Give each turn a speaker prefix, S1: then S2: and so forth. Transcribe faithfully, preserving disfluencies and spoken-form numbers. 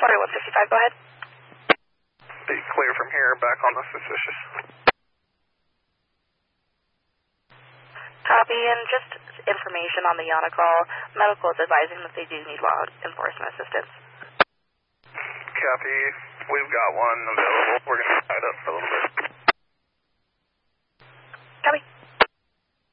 S1: Water one fifty-five, go ahead.
S2: Be clear from here, back on the suspicious.
S1: Copy, and just information on the Yana call. Medical is advising that they do need law enforcement assistance.
S2: Copy. We've got one available. We're going to tie it up for a little bit.